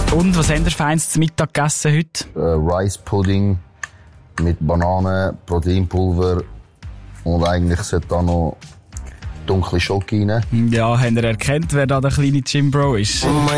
Und was habt ihr feins zum Mittag gegessen heute? Rice Pudding mit Bananen, Proteinpulver und eigentlich sollte da noch dunkle Schoki rein. Ja, habt ihr erkannt, wer da der kleine Jim Bro ist?